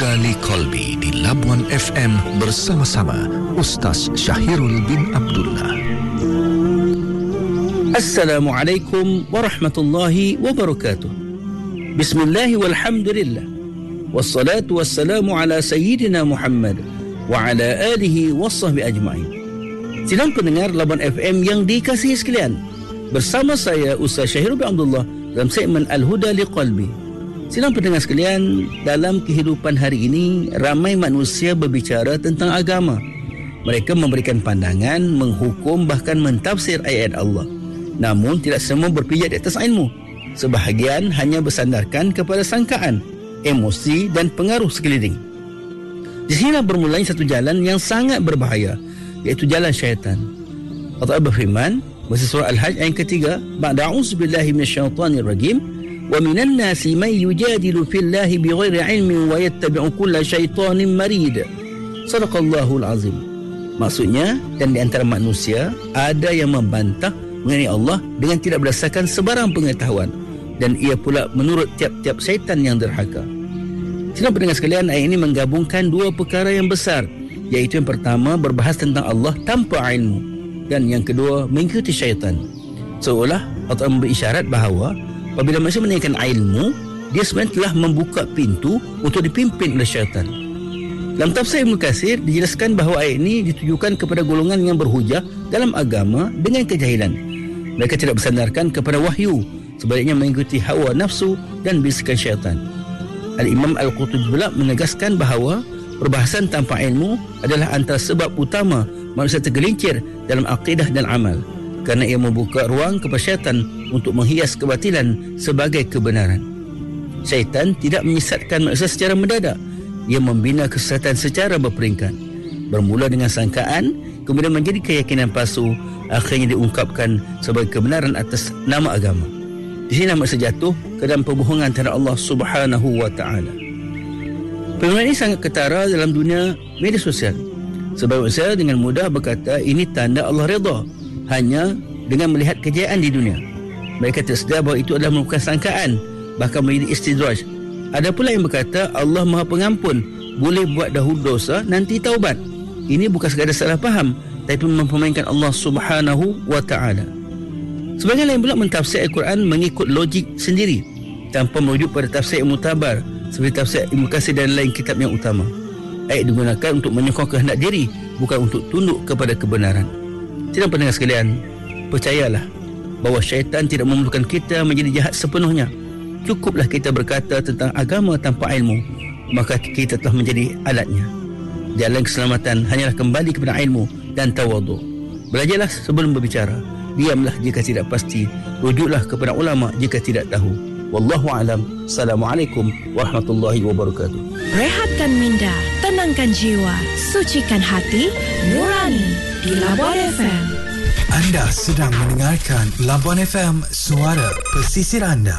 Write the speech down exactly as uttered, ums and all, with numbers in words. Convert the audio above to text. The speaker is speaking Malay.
Al-Huda li Qalbi di Labuan F M bersama-sama Ustaz Syahirul bin Abdullah. Assalamualaikum warahmatullahi wabarakatuh. Bismillah walhamdulillah. Wassalatu wassalamu ala sayyidina Muhammad wa ala alihi wassahbihi ajma'in. Sidang pendengar Labuan F M yang dikasihi sekalian, bersama saya Ustaz Syahirul bin Abdullah dalam segmen Al-Huda li Qalbi. Sidang pendengar sekalian, dalam kehidupan hari ini ramai manusia berbicara tentang agama. Mereka memberikan pandangan, menghukum, bahkan mentafsir ayat Allah. Namun tidak semua berpijak di atas ilmu. Sebahagian hanya bersandarkan kepada sangkaan, emosi dan pengaruh sekeliling. Di sinilah bermulanya satu jalan yang sangat berbahaya, iaitu jalan syaitan. Allah berfirman dalam surah Al-Hajj ayat ketiga, "Ba'da a'udzubillahi minasyaitonir rajim, wa minan nasi may yujadilu fillahi bighairi ilmin wa yattabi'u kulla syaitanin marid." Sadaqallahul azim. Maksudnya, dan di antara manusia ada yang membantah mengenai Allah dengan tidak berdasarkan sebarang pengetahuan, dan ia pula menurut tiap-tiap syaitan yang derhaka. Sidang pendengar sekalian, ayat ini menggabungkan dua perkara yang besar, iaitu yang pertama berbahas tentang Allah tanpa ilmu, dan yang kedua mengikuti syaitan. Seolah Allah memberi isyarat bahawa apabila manusia menaikkan ilmu, dia sebenarnya telah membuka pintu untuk dipimpin oleh syaitan. Dalam tafsir Ibnu Katsir dijelaskan bahawa ayat ini ditujukan kepada golongan yang berhujah dalam agama dengan kejahilan. Mereka tidak bersandarkan kepada wahyu, sebaliknya mengikuti hawa nafsu dan bisikan syaitan. Al-Imam Al-Qurtubi pula menegaskan bahawa perbahasan tanpa ilmu adalah antara sebab utama manusia tergelincir dalam akidah dan amal, kerana ia membuka ruang kepada syaitan untuk menghias kebatilan sebagai kebenaran. Syaitan tidak menyesatkan manusia secara mendadak. Ia membina kesesatan secara berperingkat. Bermula dengan sangkaan, kemudian menjadi keyakinan palsu, akhirnya diungkapkan sebagai kebenaran atas nama agama. Di sini manusia jatuh ke dalam perbohongan terhadap Allah Subhanahu wa taala. Fenomena ini sangat ketara dalam dunia media sosial. Sebab manusia dengan mudah berkata ini tanda Allah redha hanya dengan melihat kejayaan di dunia. Mereka tidak sedar bahawa itu adalah merupakan sangkaan, bahkan menjadi istidraj. Ada pula yang berkata Allah Maha Pengampun, boleh buat dahulu dosa, nanti taubat. Ini bukan sekadar salah faham, tapi mempermainkan Allah Subhanahu wa taala. Sebagian lain pula mentafsir Al-Quran mengikut logik sendiri, tanpa merujuk pada tafsir yang mutabar, seperti tafsir Ibnu Katsir dan lain kitab yang utama. Ayat digunakan untuk menyokong kehendak diri, bukan untuk tunduk kepada kebenaran. Sidang pendengar sekalian, percayalah bahawa syaitan tidak memerlukan kita menjadi jahat sepenuhnya. Cukuplah kita berkata tentang agama tanpa ilmu, maka kita telah menjadi alatnya. Jalan keselamatan hanyalah kembali kepada ilmu dan tawaduk. Belajarlah sebelum berbicara. Diamlah jika tidak pasti. Rujuklah kepada ulama jika tidak tahu. Wallahu alam. Assalamualaikum warahmatullahi wabarakatuh. Rehatkan minda, tenangkan jiwa, sucikan hati, nurani di Labuan F M. Anda sedang mendengarkan Labuan F M, suara pesisir anda.